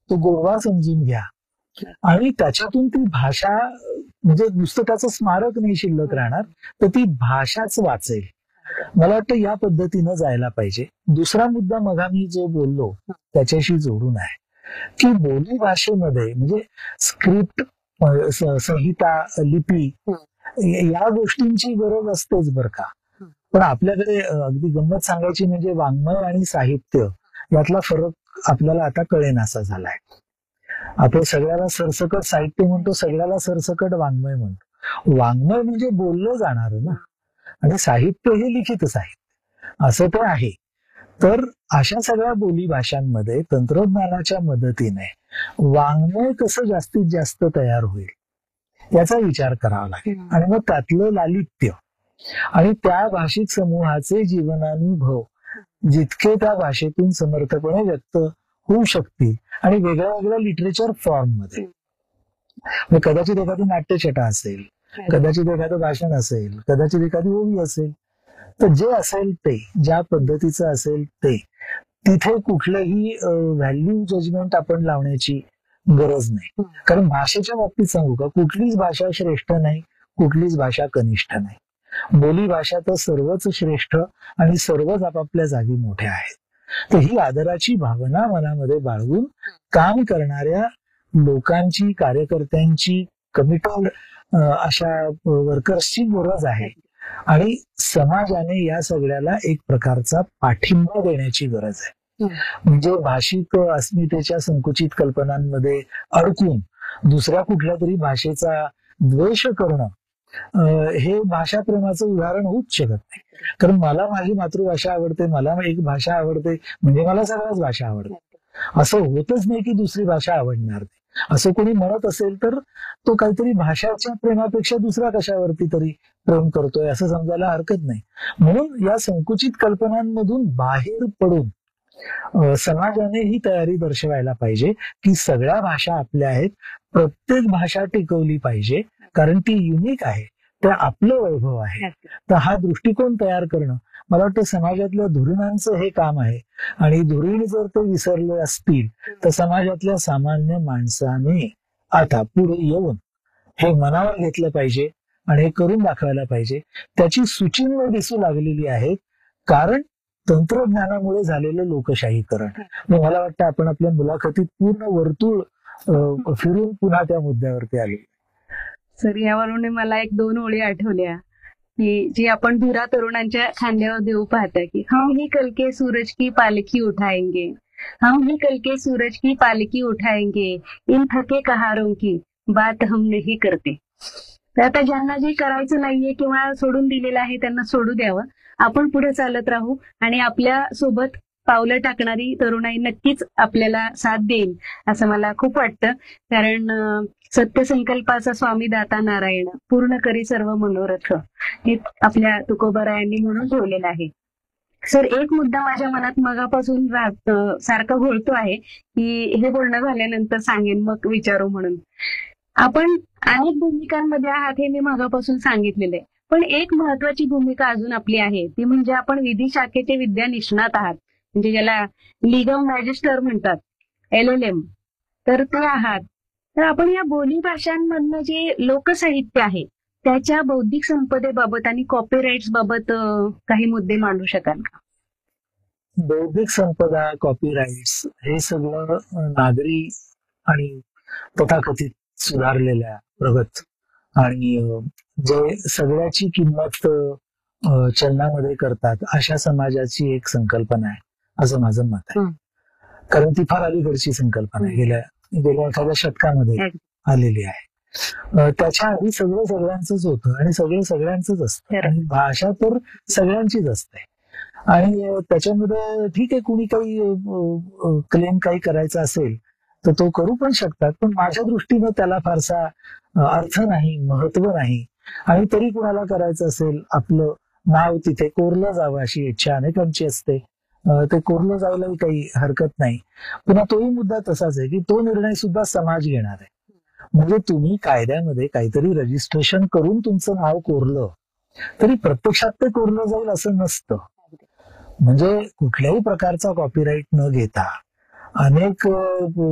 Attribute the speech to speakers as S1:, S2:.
S1: तो गोडवा समजून घ्या आणि त्याच्यातून ती भाषा, म्हणजे नुसतं त्याचं स्मारक नाही शिल्लक राहणार, तर ती भाषाच वाचेल. मला वाटतं या पद्धतीनं जायला पाहिजे. दुसरा मुद्दा मग मी जो बोललो त्याच्याशी जोडून आहे की बोली भाषेमध्ये म्हणजे स्क्रिप्ट, संहिता, लिपी या गोष्टींची गरज असतेच बरं का. पण आपल्याकडे अगदी गंमत सांगायची म्हणजे वाङ्मय आणि साहित्य यातला फरक आपल्याला आता कळेनासा झालाय. आपण सगळ्याला सरसकट साहित्य म्हणतो, सगळ्याला सरसकट वाङ्मय म्हणतो. वाङ्मय म्हणजे बोललं जाणार ना, आणि साहित्य हे लिखित साहित्य असं ते आहे. तर अशा सगळ्या बोली भाषांमध्ये तंत्रज्ञानाच्या मदतीने वाङ्मय कसं जास्तीत जास्त तयार होईल याचा विचार करावा लागेल. आणि मग त्यातलं लालित्य आणि त्या भाषिक समूहाचे जीवनानुभव जितके त्या भाषेतून समर्थपणे व्यक्त होऊ शकतील आणि वेगळ्या वेगळ्या लिटरेचर फॉर्म मध्ये, कदाचित एखादी नाट्यछटा असेल, कदाचित एखादं भाषण असेल, कदाचित एखादी ओवी असेल, तर जे असेल ते, ज्या पद्धतीचं असेल ते, तिथे कुठलंही व्हॅल्यू जजमेंट आपण लावण्याची गरज नाही. कारण भाषेच्या बाबतीत सांगू का, कुठलीच भाषा श्रेष्ठ नाही, कुठलीच भाषा कनिष्ठ नाही. बोली भाषा तर सर्वच श्रेष्ठ आणि सर्वच आपापल्या जागी मोठ्या आहेत. तर ही आदराची भावना मनामध्ये बाळगून काम करणाऱ्या लोकांची, कार्यकर्त्यांची, कमिटेड अशा वर्कर्सची गरज आहे. आणि समाजाने या सगळ्याला एक प्रकारचा पाठिंबा देण्याची गरज आहे. म्हणजे भाषिक अस्मितेच्या संकुचित कल्पनांमध्ये अडकून दुसऱ्या कुठल्या तरी भाषेचा द्वेष करणं हे भाषा प्रेमाचं उदाहरण होऊच शकत नाही. कारण मला माझी मातृभाषा आवडते, मला एक भाषा आवडते म्हणजे मला सगळ्याच भाषा आवडतात असं होतच नाही की दुसरी भाषा आवडणार नाही. असं कोणी म्हणत असेल तर तो काहीतरी भाषाच्या प्रेमापेक्षा दुसऱ्या कशावरती तरी प्रेम करतोय असं समजायला हरकत नाही. म्हणून या संकुचित कल्पनांमधून बाहेर पडून समाजाने ही तयारी दर्शवायला पाहिजे की सगळ्या भाषा आपल्या आहेत, प्रत्येक भाषा टिकवली पाहिजे कारण ती युनिक आहे, त्या आपलं वैभव आहे. तर हा दृष्टिकोन तयार करणं मला वाटतं समाजातल्या धुरीणांचं हे काम आहे. आणि धुरीण जर ते विसरले असतील तर समाजातल्या सामान्य माणसाने आता पुढे येऊन हे मनावर घेतलं पाहिजे आणि हे करून दाखवायला पाहिजे. त्याची सूचिन्ह दिसू लागलेली आहेत कारण तंत्रज्ञानामुळे झालेलं लोकशाहीकरण. मला वाटतं आपण आपल्या मुलाखतीत पूर्ण वर्तुळ फिरून पुन्हा त्या मुद्द्यावरती आले.
S2: सर, यावरून मला एक दोन ओळी आठवल्या की जी आपण धुरा तरुणांच्या खांद्यावर देऊ पाहता की हम ही कल के सूरज की पालकी उठाएंगे, हम ही कल के सूरज की पालकी उठाएंगे, इन थके कहारों की बात हम नहीं करते. तर आता ज्यांना जे करायचं नाहीये किंवा सोडून दिलेलं आहे त्यांना सोडू द्यावं, आपण पुढे चालत राहू आणि आपल्या सोबत पावलं टाकणारी तरुणाई नक्कीच आपल्याला साथ देईल असं मला खूप वाटतं. कारण सत्यसंकल्पाचा स्वामी दाता नारायण पूर्ण करी सर्व मनोरथ हे आपल्या तुकोबारायांनी म्हणून ठेवलेलं आहे. सर, एक मुद्दा माझ्या मनात मगापासून सारखा घोळतो आहे की हे बोलणं झाल्यानंतर सांगेन मग विचारू म्हणून. आपण अनेक भूमिकांमध्ये आहात हे मी मगापासून सांगितलेलं आहे, पण एक महत्वाची भूमिका अजून आपली आहे ती म्हणजे आपण विधी शाखेचे विद्या निष्णात आहात, म्हणजे ज्याला लिगम मॅजिस्टर म्हणतात, LLM, तर ते आहात. तर आपण या बोली भाषांमधनं जे लोकसाहित्य आहे त्याच्या बौद्धिक संपदेबाबत आणि कॉपीराईट्स बाबत काही मुद्दे मांडू शकाल का?
S1: बौद्धिक संपदा, कॉपीराईट्स हे सगळं नागरी आणि तथाकथित सुधारलेल्या, प्रगत आणि जे सगळ्याची किंमत चलनामध्ये करतात अशा समाजाची एक संकल्पना आहे असं माझं मत आहे. कारण ती फार अलीकडची संकल्पना आहे, गेल्या एखाद्या शतकामध्ये आलेली आहे. त्याच्या आधी सगळं सगळ्यांचंच होतं आणि सगळं सगळ्यांचंच असतं आणि भाषा तर सगळ्यांचीच असते. आणि त्याच्यामध्ये ठीक आहे, कुणी काही क्लेम काही करायचा असेल तर तो करू पण शकतात, पण माझ्या दृष्टीनं त्याला फारसा अर्थ नाही, महत्व नाही. आणि तरी कुणाला करायचं असेल आपलं नाव तिथे कोरलं जावं अशी इच्छा अनेकांची असते, ते कोरलं जायलाही काही हरकत नाही. पुन्हा तोही मुद्दा तसाच आहे की तो निर्णय सुद्धा समाज घेणार आहे. म्हणजे तुम्ही कायद्यामध्ये काहीतरी रजिस्ट्रेशन करून तुमचं नाव कोरलं तरी प्रत्यक्षात ते कोरलं जाईल असं नसतं. म्हणजे कुठल्याही प्रकारचा कॉपीराईट न घेता अनेक